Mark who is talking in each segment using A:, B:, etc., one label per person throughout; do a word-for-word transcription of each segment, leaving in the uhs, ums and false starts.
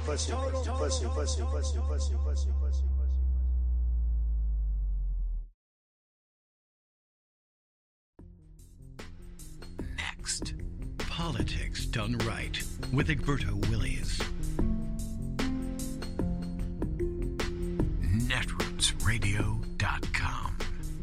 A: pussy, pussy, pussy, pussy, pussy, pussy, pussy, pussy.
B: Next, Politics Done Right with Egberto Willies. netroots radio dot com.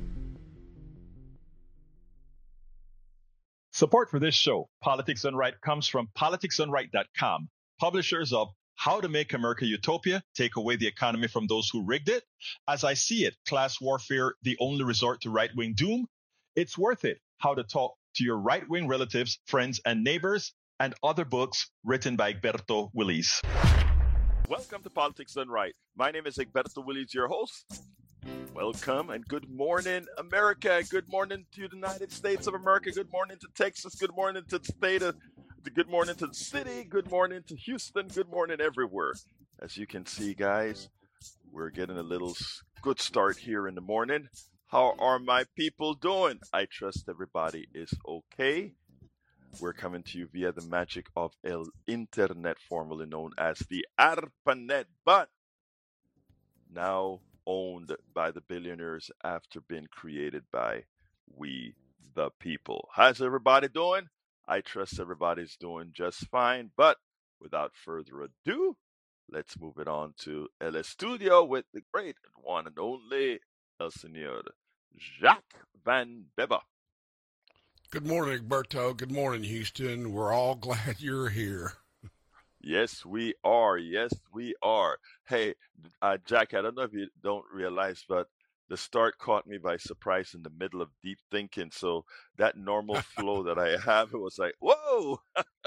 C: Support for this show, Politics Done Right, comes from politics done right dot com, publishers of How to Make America Utopia, Take Away the Economy from Those Who Rigged It, As I See It, Class Warfare, The Only Resort to Right-Wing Doom, It's Worth It, How to Talk to Your Right-Wing Relatives, Friends, and Neighbors, and other books written by Egberto Willies.
D: Welcome to Politics Done Right. My name is Egberto Willies, your host. Welcome and good morning, America. Good morning to the United States of America. Good morning to Texas. Good morning to the state of, good morning to the city. Good morning to Houston. Good morning everywhere. As you can see, guys, we're getting a little good start here in the morning. How are my people doing? I trust everybody is okay. We're coming to you via the magic of El Internet, formerly known as the ARPANET, but now owned by the billionaires after being created by we the people. How's everybody doing? I trust everybody's doing just fine, but without further ado, let's move it on to El Estudio with the great one and only El Señor Jacques Van Beba.
E: Good morning, Egberto. Good morning, Houston. We're all glad you're here.
D: Yes, we are. Yes, we are. Hey, uh, Jack, I don't know if you don't realize, but the start caught me by surprise in the middle of deep thinking. So that normal flow that I have, it was like, whoa.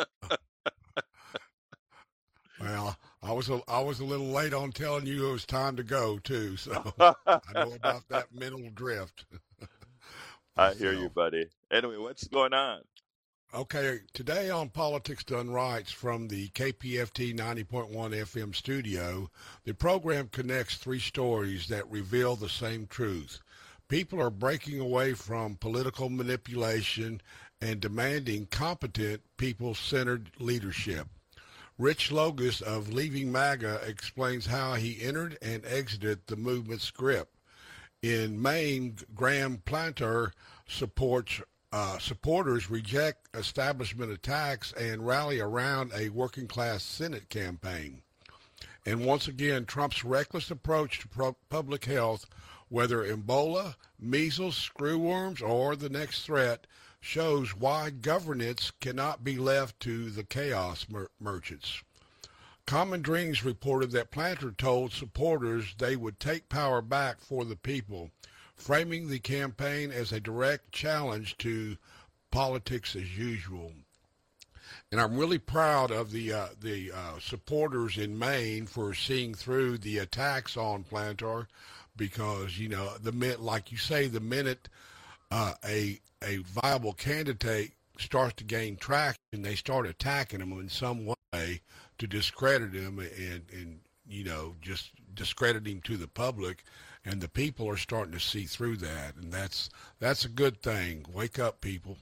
E: Well, I was a, I was a little late on telling you it was time to go, too. So I know about that mental drift.
D: I hear
E: So,
D: you, buddy. Anyway, what's going on?
E: Okay, today on Politics Done Right from the K P F T ninety point one F M studio, the program connects three stories that reveal the same truth. People are breaking away from political manipulation and demanding competent, people-centered leadership. Rich Logus of Leaving MAGA explains how he entered and exited the movement's grip. In Maine, Graham Planter supports uh, supporters reject establishment attacks and rally around a working-class Senate campaign. And once again, Trump's reckless approach to pro- public health, whether Ebola, measles, screwworms, or the next threat, shows why governance cannot be left to the chaos mer- merchants. Common Dreams reported that Planter told supporters they would take power back for the people, framing the campaign as a direct challenge to politics as usual. And I'm really proud of the uh, the uh, supporters in Maine for seeing through the attacks on Planter, because you know the minute, like you say, the minute uh, a a viable candidate starts to gain traction, they start attacking him in some way to discredit him and, and you know, just discredit him to the public, and the people are starting to see through that, and that's that's a good thing. Wake up, people.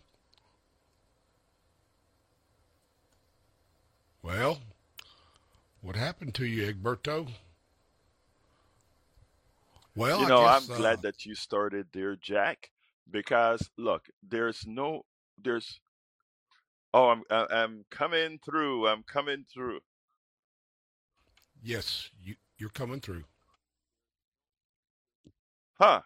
E: Well, what happened to you, Egberto? Well,
D: You know,
E: I
D: I'm
E: guess, uh,
D: glad that you started there, Jack, because look, there's no, there's, oh, I'm, I- I'm coming through. I'm coming through.
E: yes, you, you're coming through.
D: Huh.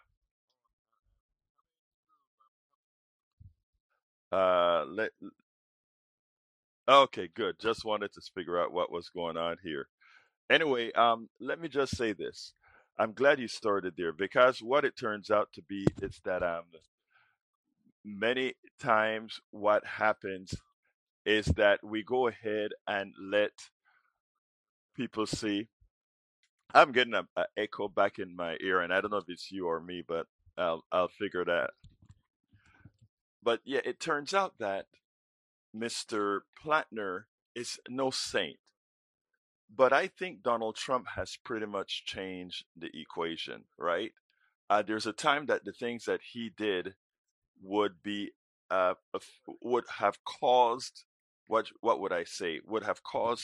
D: Uh, let, okay, good. Just wanted to figure out what was going on here. Anyway, um, let me just say this. I'm glad you started there because what it turns out to be is that um, many times what happens is that we go ahead and let people see. I'm getting a, a echo back in my ear, and I don't know if it's you or me, but I'll I'll figure that. But yeah, it turns out that mister Plattner is no saint. But I think Donald Trump has pretty much changed the equation, right? Uh, there's a time that the things that he did would be uh, would have caused what what would I say would have caused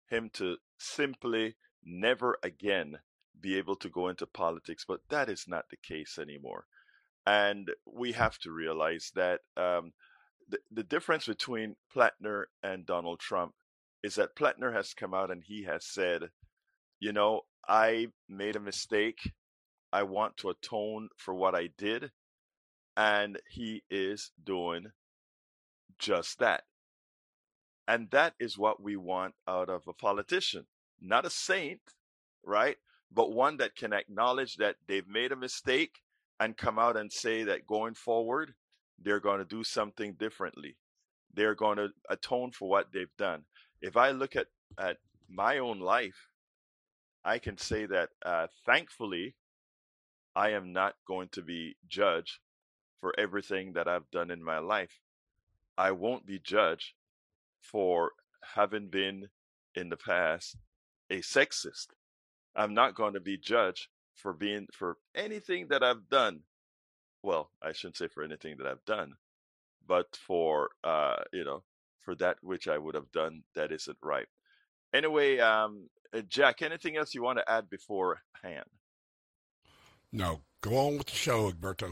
D: him to simply never again be able to go into politics, but that is not the case anymore. And we have to realize that um, the, the difference between Plattner and Donald Trump is that Plattner has come out and he has said, you know, I made a mistake. I want to atone for what I did. And he is doing just that. And that is what we want out of a politician. Not a saint, right? But one that can acknowledge that they've made a mistake and come out and say that going forward, they're going to do something differently. They're going to atone for what they've done. If I look at, at my own life, I can say that uh, thankfully, I am not going to be judged for everything that I've done in my life. I won't be judged for having been in the past a sexist. I'm not going to be judged for being for anything that I've done. Well, I shouldn't say for anything that I've done, but for uh, you know, for that which I would have done that isn't right. Anyway, um, Jack, anything else you want to add beforehand?
E: No, go on with the show, Egberto.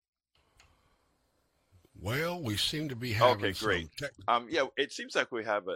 E: Well, we seem to be having
D: okay, great.
E: some tech-
D: Um, yeah, it seems like we have a,